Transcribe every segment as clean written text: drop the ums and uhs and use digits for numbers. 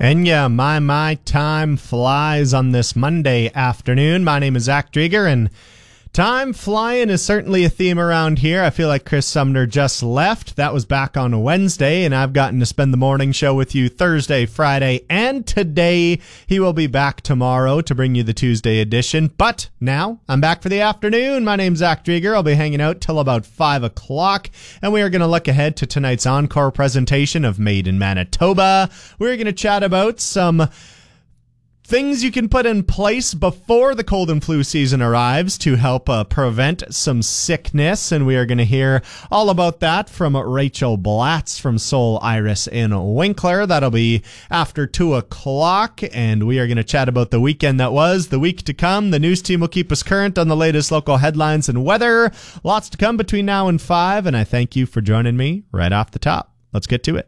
And yeah, my time flies on this Monday afternoon. My name is Zach Drieger, and time flying is certainly a theme around here. I feel like Chris Sumner just left. That was back on a Wednesday, and I've gotten to spend the morning show with you Thursday, Friday, and today. He will be back tomorrow to bring you the Tuesday edition. But now I'm back for the afternoon. My name's Zach Drieger. I'll be hanging out till about 5 o'clock, and we are going to look ahead to tonight's encore presentation of Made in Manitoba. We're going to chat about some things you can put in place before the cold and flu season arrives to help prevent some sickness, and we are going to hear all about that from Rachel Blatz from Soul Iris in Winkler. That'll be after 2 o'clock, and we are going to chat about the weekend that was, the week to come. The news team will keep us current on the latest local headlines and weather. Lots to come between now and 5, and I thank you for joining me right off the top. Let's get to it.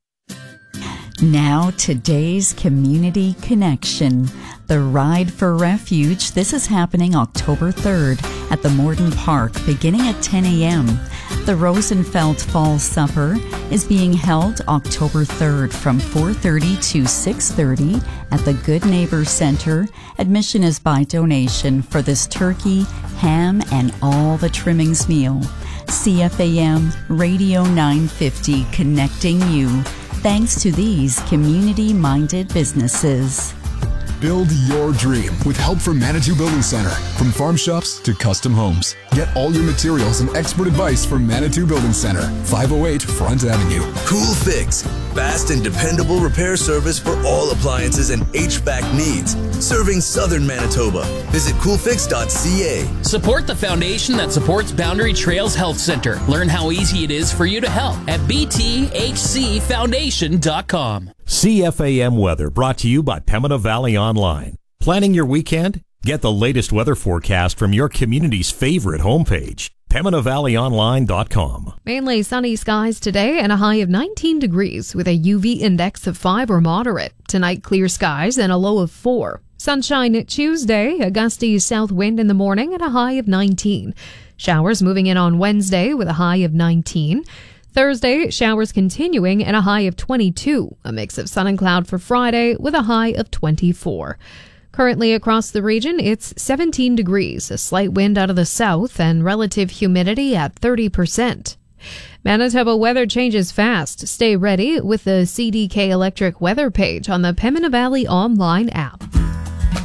Now, today's Community Connection, the Ride for Refuge. This is happening October 3rd at the Morden Park, beginning at 10 a.m. The Rosenfeld Fall Supper is being held October 3rd from 4:30 to 6:30 at the Good Neighbors Center. Admission is by donation for this turkey, ham, and all the trimmings meal. CFAM Radio 950, connecting you. Thanks to these community-minded businesses. Build your dream with help from Manitou Building Center. From farm shops to custom homes. Get all your materials and expert advice from Manitou Building Center, 508 Front Avenue. Cool Fix, fast and dependable repair service for all appliances and HVAC needs. Serving Southern Manitoba. Visit coolfix.ca. Support the foundation that supports Boundary Trails Health Center. Learn how easy it is for you to help at bthcfoundation.com. CFAM weather brought to you by Pembina Valley Online. Planning your weekend? Get the latest weather forecast from your community's favorite homepage, PembinaValleyOnline.com. Mainly sunny skies today and a high of 19 degrees with a UV index of 5 or moderate. Tonight, clear skies and a low of 4. Sunshine Tuesday, a gusty south wind in the morning and a high of 19. Showers moving in on Wednesday with a high of 19. Thursday, showers continuing and a high of 22. A mix of sun and cloud for Friday with a high of 24. Currently across the region, it's 17 degrees, a slight wind out of the south, and relative humidity at 30%. Manitoba weather changes fast. Stay ready with the CDK Electric weather page on the Pembina Valley Online app.